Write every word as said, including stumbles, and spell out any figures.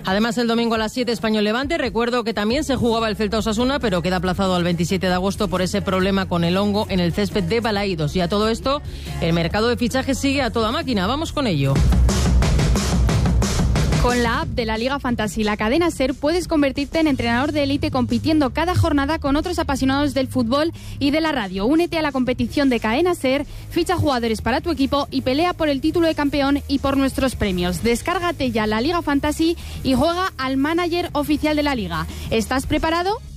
Además, el domingo a las siete, Español Levante. Recuerdo que también se jugaba el Celta Osasuna, pero queda aplazado al veintisiete de agosto por ese problema con el hongo en el césped de Balaídos. Y a todo esto, el mercado de fichajes sigue a toda máquina. Vamos con ello. Con la app de la Liga Fantasy, la cadena SER, puedes convertirte en entrenador de élite compitiendo cada jornada con otros apasionados del fútbol y de la radio. Únete a la competición de Cadena SER, ficha jugadores para tu equipo y pelea por el título de campeón y por nuestros premios. Descárgate ya la Liga Fantasy y juega al manager oficial de la Liga. ¿Estás preparado?